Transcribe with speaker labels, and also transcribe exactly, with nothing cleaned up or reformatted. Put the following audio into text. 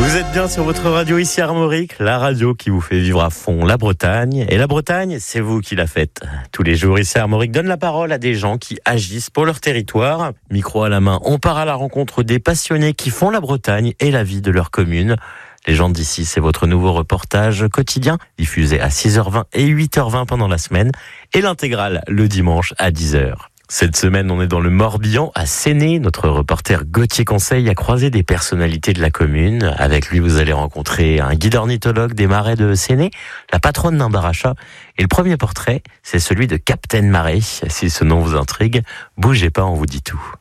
Speaker 1: Vous êtes bien sur votre radio ici Armorique, la radio qui vous fait vivre à fond la Bretagne. Et la Bretagne, c'est vous qui la faites. Tous les jours ici Armorique donne la parole à des gens qui agissent pour leur territoire. Micro à la main, on part à la rencontre des passionnés qui font la Bretagne et la vie de leur commune. Les gens d'ici, c'est votre nouveau reportage quotidien, diffusé à six heures vingt et huit heures vingt pendant la semaine, et l'intégrale le dimanche à dix heures. Cette semaine, on est dans le Morbihan, à Séné. Notre reporter Gauthier Conseil a croisé des personnalités de la commune. Avec lui, vous allez rencontrer un guide ornithologue des marais de Séné, la patronne d'un barachat. Et le premier portrait, c'est celui de Captain Marais. Si ce nom vous intrigue, bougez pas, on vous dit tout.